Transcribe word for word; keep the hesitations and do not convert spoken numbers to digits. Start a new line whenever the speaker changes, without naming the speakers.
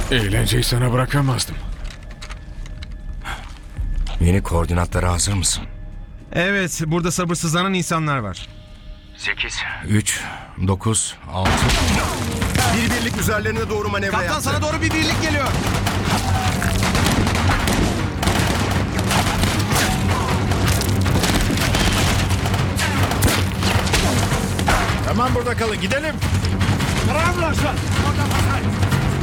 Eğlenceyi sana bırakamazdım.
Yeni koordinatlara hazır mısın?
Evet, burada sabırsızlanan insanlar var.
sekiz, üç, dokuz, altı...
Bir birlik üzerlerine doğru manevra
Kaptan
yaptı.
sana doğru bir birlik geliyor.
Tamam, burada kalın, gidelim.
Bravo, Orada basar.